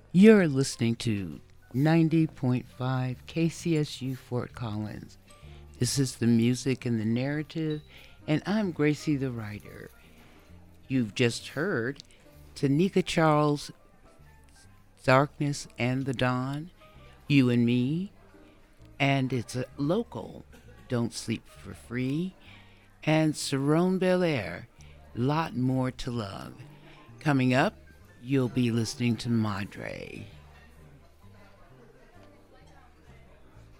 You're listening to 90.5 KCSU Fort Collins. This is the music and the narrative, and I'm Gracie the writer. You've just heard Tanika Charles' Darkness and the Dawn, You and Me, and it's a local, Don't Sleep for Free, and Cerrone Belair, Lot More to Love. Coming up, you'll be listening to Madre.